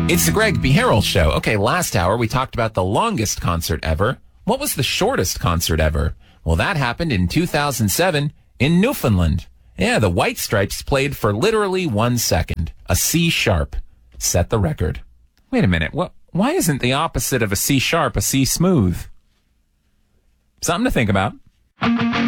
It's the Greg B. Harrell Show. Okay, last hour we talked about the longest concert ever. What was the shortest concert ever? Well, that happened in 2007 in Newfoundland. Yeah, the White Stripes played for literally 1 second. A C sharp set the record. Wait a minute. Why isn't the opposite of a C sharp a C smooth? Something to think about.